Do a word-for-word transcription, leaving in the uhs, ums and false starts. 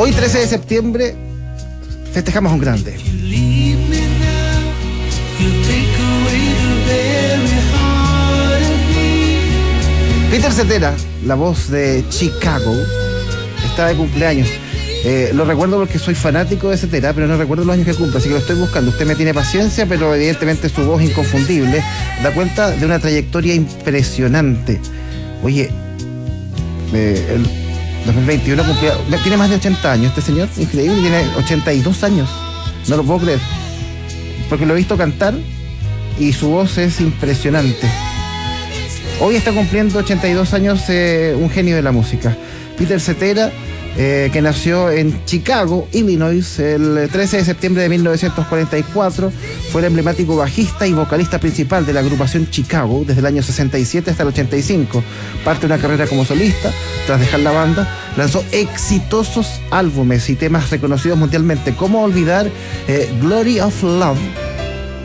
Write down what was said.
Hoy, trece de septiembre, festejamos a un grande. Peter Cetera, la voz de Chicago, está de cumpleaños. Eh, lo recuerdo porque soy fanático de Cetera, pero no recuerdo los años que cumple, así que lo estoy buscando. Usted me tiene paciencia, pero evidentemente su voz inconfundible da cuenta de una trayectoria impresionante. Oye, eh, el dos mil veintiuno cumplía, tiene más de ochenta años este señor, increíble, tiene ochenta y dos años, no lo puedo creer, porque lo he visto cantar y su voz es impresionante. Hoy está cumpliendo ochenta y dos años eh, un genio de la música, Peter Cetera, Eh, que nació en Chicago, Illinois, el trece de septiembre de mil novecientos cuarenta y cuatro. Fue el emblemático bajista y vocalista principal de la agrupación Chicago desde el año sesenta y siete hasta el ochenta y cinco. Parte de una carrera como solista. Tras dejar la banda, lanzó exitosos álbumes y temas reconocidos mundialmente. ¿Cómo olvidar eh, Glory of Love?